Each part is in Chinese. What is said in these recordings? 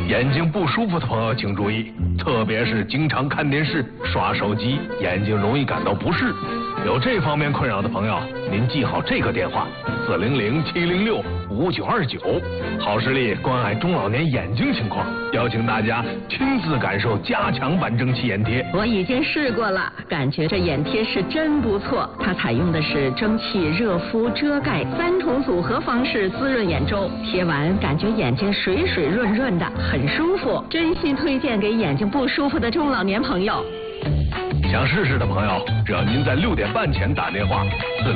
眼睛不舒服的朋友请注意，特别是经常看电视、刷手机，眼睛容易感到不适。有这方面困扰的朋友，您记好这个电话：400-706-5929，好视力关爱中老年眼睛情况，邀请大家亲自感受加强版蒸汽眼贴。 我已经试过了，感觉这眼贴是真不错。它采用的是蒸汽、热敷、遮盖3重组合方式滋润眼周，贴完感觉眼睛水水润润的，很舒服。真心推荐给眼睛不舒服的中老年朋友。 想试试的朋友，只要您在6点半前打电话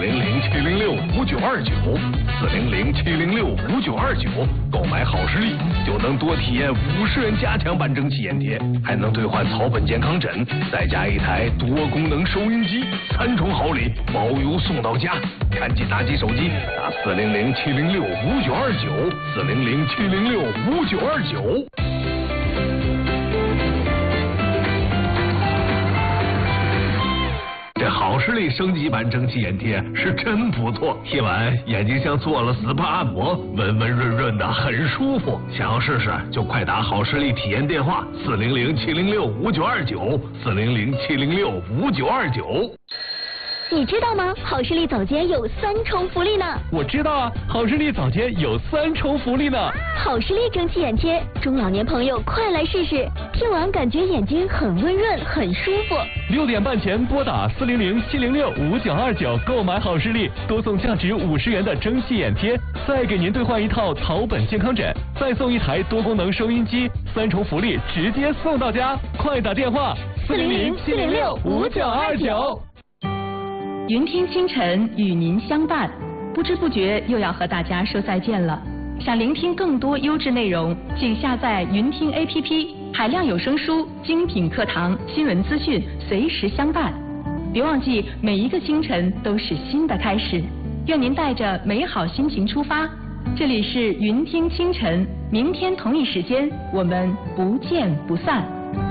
400-706-5929，400-706-5929，购买好视力就能多体验50元加强版蒸汽眼贴，还能兑换草本健康枕，再加一台多功能收音机，3重好礼，包邮送到家。赶紧拿起手机打400-706-5929，400-706-5929。这好视力升级版蒸汽眼贴是真不错，贴完眼睛像做了 SPA 按摩，温温润润的，很舒服。想要试试就快打好视力体验电话400-706-5929，400-706-5929。 你知道吗？好视力早间有3重福利呢。 我知道啊，好视力早间有3重福利呢。 好视力蒸汽眼贴，中老年朋友快来试试，贴完感觉眼睛很温润，很舒服。 6点半前拨打400-706-5929购买好视力，多送价值50元的蒸汽眼贴，再给您兑换一套草本健康枕，再送一台多功能收音机，3重福利直接送到家。快打电话 400-706-5929。 云听清晨与您相伴，不知不觉又要和大家说再见了。想聆听更多优质内容，请下载云听 APP， 海量有声书、精品课堂、新闻资讯随时相伴。别忘记，每一个清晨都是新的开始。愿您带着美好心情出发。这里是云听清晨，明天同一时间我们不见不散。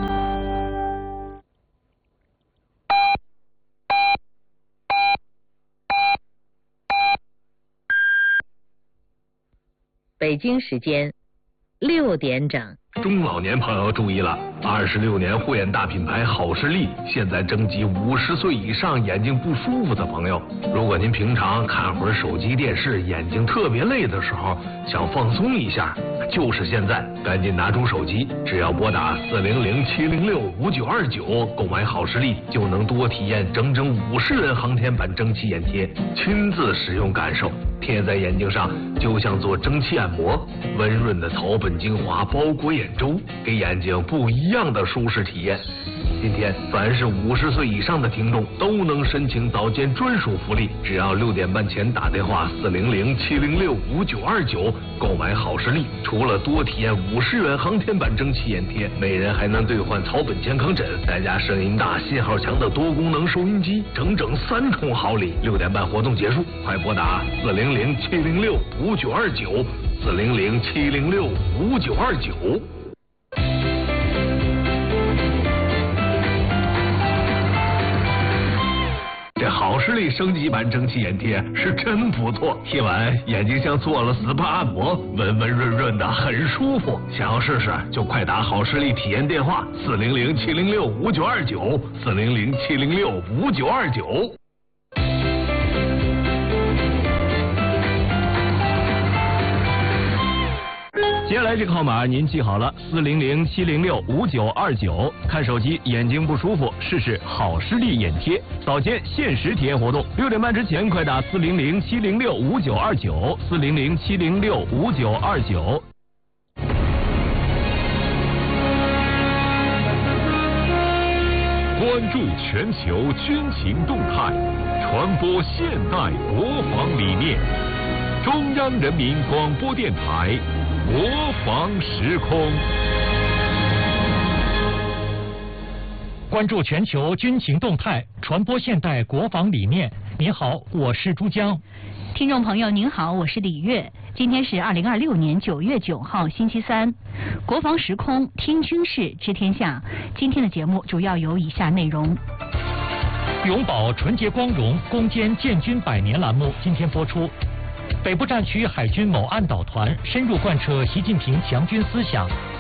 北京时间6点整。 中老年朋友注意了，26年护眼大品牌好视力现在征集50岁以上眼睛不舒服的朋友。如果您平常看会儿手机电视，眼睛特别累的时候，想放松一下，就是现在，赶紧拿出手机，只要拨打400-706-5929购买好视力，就能多体验整整50元航天版蒸汽眼贴，亲自使用感受，贴在眼睛上就像做蒸汽按摩，温润的草本精华包裹眼周，给眼睛不一样的舒适体验。今天凡是50岁以上的听众都能申请早间专属福利，只要6点半前打电话400-706-5929购买好视力，除了多体验50元航天版蒸汽眼贴，每人还能兑换草本健康枕，再加声音大、信号强的多功能收音机，整整3重好礼。6点半活动结束，快拨打400-706-5929，400-706-5929。这好视力升级版蒸汽眼贴是真不错，贴完眼睛像做了 SPA 按摩，温温润润的，很舒服。想要试试就快打好视力体验电话400-706-5929，400-706-5929。 接下来这个号码您记好了，400-706-5929。看手机眼睛不舒服，试试好视力眼贴，早间限时体验活动，6点半之前快打400-706-5929，400-706-5929。 关注全球军情动态，传播现代国防理念。中央人民广播电台国防时空。 关注全球军情动态，传播现代国防理念。您好，我是珠江。 听众朋友您好，我是李月。今天是2026年9月9号星期三，国防时空听军事知天下。今天的节目主要有以下内容： 永葆纯洁光荣，攻坚建军100年栏目今天播出。北部战区海军某岸岛团深入贯彻习近平强军思想，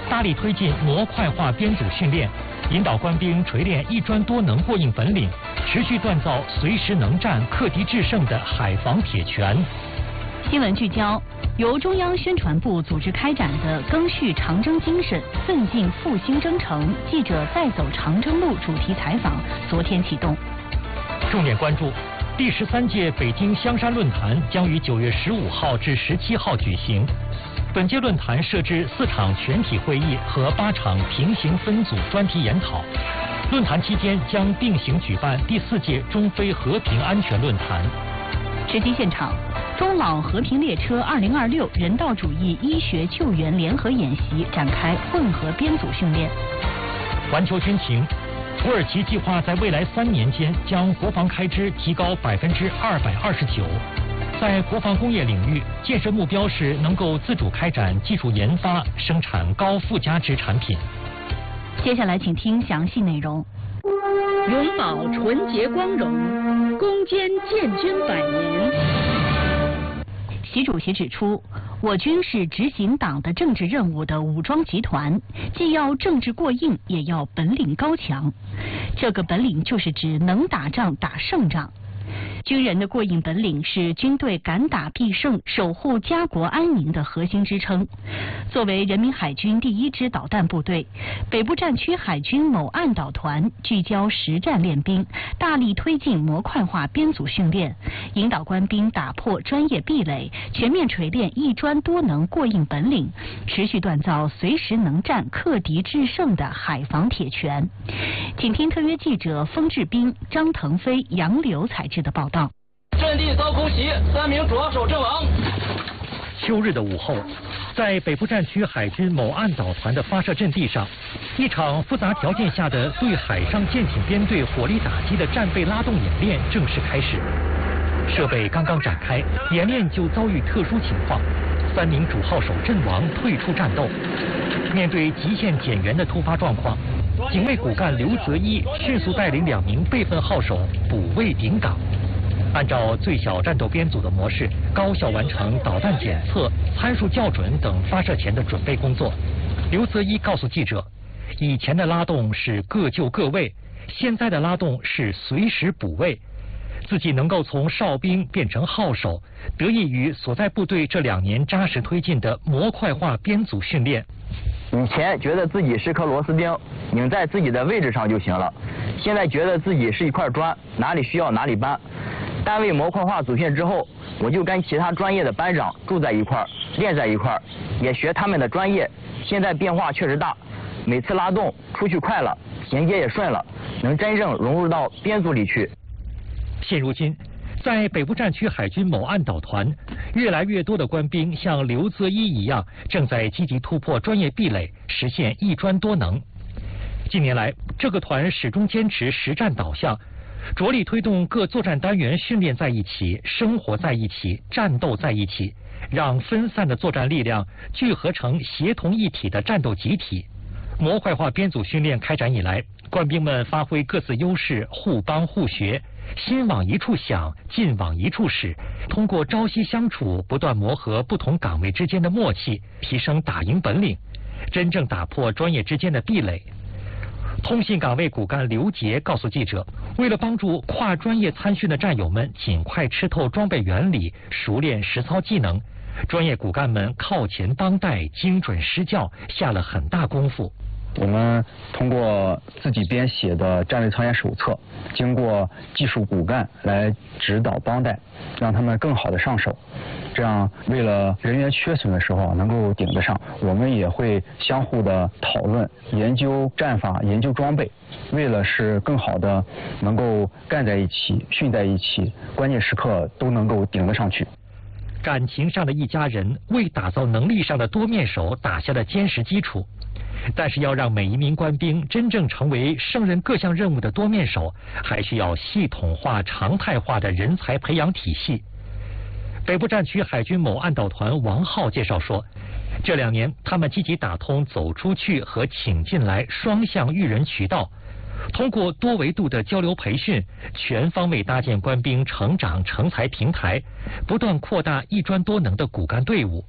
大力推进模块化编组训练，引导官兵锤炼一专多能过硬本领，持续锻造随时能战、克敌制胜的海防铁拳。 新闻聚焦：由中央宣传部组织开展的赓续长征精神、奋进复兴征程记者再走长征路主题采访昨天启动。 重点关注第13届北京香山论坛将于9月15号至17号举行。本届论坛设置4场全体会议和8场平行分组专题研讨。论坛期间将并行举办第4届中非和平安全论坛。 直击现场，中老和平列车2026人道主义医学救援联合演习展开混合编组训练。 环球军情，土耳其计划在未来3年间将国防开支提高229%。在国防工业领域，建设目标是能够自主开展技术研发，生产高附加值产品。 接下来请听详细内容。 永葆纯洁光荣，攻坚建军100年。 习主席指出，我军是执行党的政治任务的武装集团，既要政治过硬，也要本领高强。这个本领就是指能打仗、打胜仗。军人的过硬本领是军队敢打必胜、守护家国安宁的核心支撑。作为人民海军第1支导弹部队，北部战区海军某岸导团聚焦实战练兵，大力推进模块化编组训练，引导官兵打破专业壁垒，全面锤炼一专多能过硬本领，持续锻造随时能战、克敌制胜的海防铁拳。请听特约记者封志斌、张腾飞、杨柳采制的报道。 阵地遭空袭，3名主要手阵亡。 秋日的午后，在北部战区海军某岸导团的发射阵地上，一场复杂条件下的对海上舰艇编队火力打击的战备拉动演练正式开始。设备刚刚展开，演练就遭遇特殊情况，3名主号手阵亡，退出战斗。面对极限减员的突发状况，警卫骨干刘泽一迅速带领2名备份号手补位顶岗。按照最小战斗编组的模式，高效完成导弹检测、参数校准等发射前的准备工作。刘泽一告诉记者，以前的拉动是各就各位，现在的拉动是随时补位。自己能够从哨兵变成号手，得益于所在部队这2年扎实推进的模块化编组训练。 以前觉得自己是颗螺丝钉，拧在自己的位置上就行了，现在觉得自己是一块砖，哪里需要哪里搬。单位模块化组训之后，我就跟其他专业的班长住在一块儿，练在一块儿，也学他们的专业。现在变化确实大，每次拉动出去快了，衔接也顺了，能真正融入到编组里去。 现如今，在北部战区海军某岸导团，越来越多的官兵像刘泽一一样，正在积极突破专业壁垒，实现一专多能。近年来，这个团始终坚持实战导向，着力推动各作战单元训练在一起、生活在一起、战斗在一起，让分散的作战力量聚合成协同一体的战斗集体。模块化编组训练开展以来，官兵们发挥各自优势，互帮互学，心往一处想，劲往一处使，通过朝夕相处，不断磨合不同岗位之间的默契，提升打赢本领，真正打破专业之间的壁垒。通信岗位骨干刘杰告诉记者，为了帮助跨专业参训的战友们尽快吃透装备原理，熟练实操技能，专业骨干们靠前当代，精准施教，下了很大功夫。 我们通过自己编写的战略操演手册，经过技术骨干来指导帮带，让他们更好的上手。这样为了人员缺损的时候能够顶得上，我们也会相互的讨论、研究战法、研究装备，为了是更好的能够干在一起、训在一起，关键时刻都能够顶得上去。 感情上的一家人，为打造能力上的多面手打下了坚实基础。但是要让每一名官兵真正成为胜任各项任务的多面手，还需要系统化、常态化的人才培养体系。北部战区海军某岸导团王浩介绍说，这2年他们积极打通走出去和请进来双向育人渠道，通过多维度的交流培训，全方位搭建官兵成长成才平台，不断扩大一专多能的骨干队伍。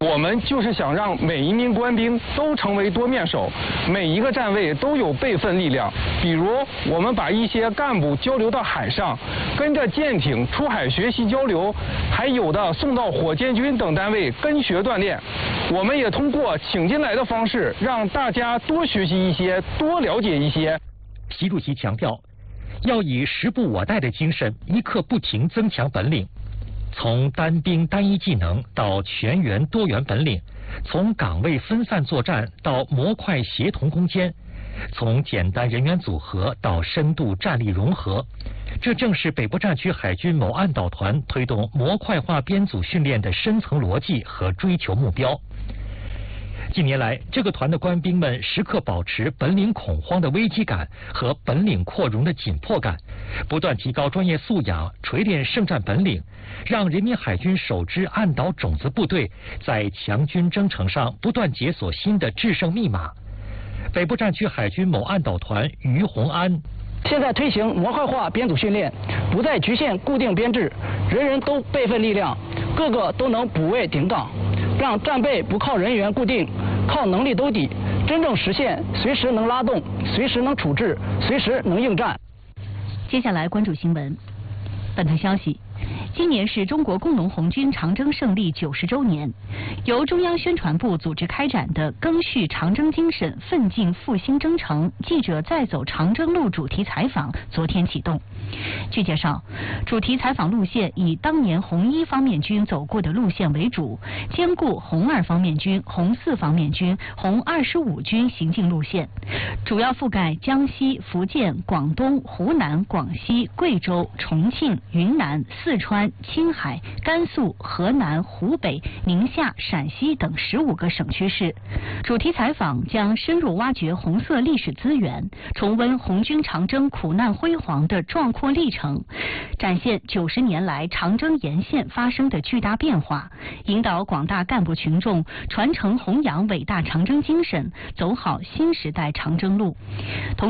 我们就是想让每一名官兵都成为多面手，每一个站位都有备份力量。比如，我们把一些干部交流到海上，跟着舰艇出海学习交流，还有的送到火箭军等单位跟学锻炼。我们也通过请进来的方式，让大家多学习一些，多了解一些。 习主席强调，要以时不我待的精神，一刻不停增强本领。从单兵单一技能到全员多元本领，从岗位分散作战到模块协同攻坚，从简单人员组合到深度战力融合，这正是北部战区海军某岸导团推动模块化编组训练的深层逻辑和追求目标。近年来，这个团的官兵们时刻保持本领恐慌的危机感和本领扩容的紧迫感，不断提高专业素养，锤炼圣战本领，让人民海军首支岸导种子部队在强军征程上不断解锁新的制胜密码。北部战区海军某岸导团于洪安： 现在推行模块化编组训练，不再局限固定编制，人人都备份力量，个个都能补位顶岗，让战备不靠人员固定，靠能力兜底，真正实现随时能拉动，随时能处置，随时能应战。 接下来关注新闻。本台消息，今年是中国工农红军长征胜利90周年，由中央宣传部组织开展的“赓续长征精神，奋进复兴征程”记者再走长征路主题采访昨天启动。据介绍，主题采访路线以当年红1方面军走过的路线为主，兼顾红2方面军、红4方面军、红25军行进路线，主要覆盖江西、福建、广东、湖南、广西、贵州、重庆、云南、四川、青海、甘肃、河南、湖北、宁夏、陕西等15个省区市。主题采访将深入挖掘红色历史资源，重温红军长征苦难辉煌的壮阔历程，展现90年来长征沿线发生的巨大变化，引导广大干部群众传承弘扬伟大长征精神，走好新时代长征路。